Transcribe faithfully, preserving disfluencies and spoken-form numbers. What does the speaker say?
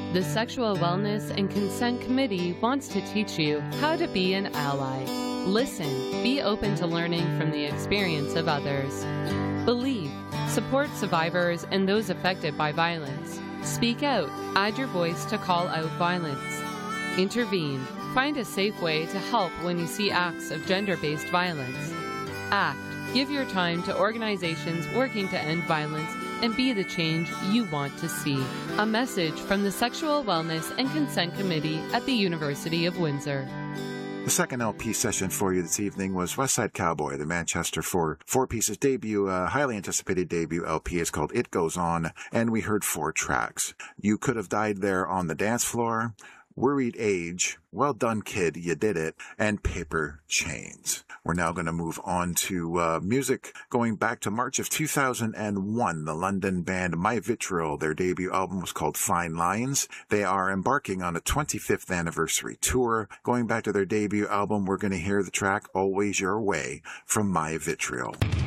The Sexual Wellness and Consent Committee wants to teach you how to be an ally. Listen, be open to learning from the experience of others. Believe, support survivors and those affected by violence. Speak out, add your voice to call out violence. Intervene, find a safe way to help when you see acts of gender-based violence. Act, give your time to organizations working to end violence and be the change you want to see. A message from the Sexual Wellness and Consent Committee at the University of Windsor. The second L P session for you this evening was West Side Cowboy, the Manchester Four Four Pieces debut, uh, highly anticipated debut L P. It's called It Goes On, and we heard four tracks. You Could Have Died There on the Dance Floor, Worried Age, Well Done Kid, You Did It, and Paper Chains. We're now going to move on to uh, music going back to March of two thousand one. The London band My Vitriol, their debut album was called Fine Lines. They are embarking on a twenty-fifth anniversary tour. Going back to their debut album, we're going to hear the track Always Your Way from My Vitriol.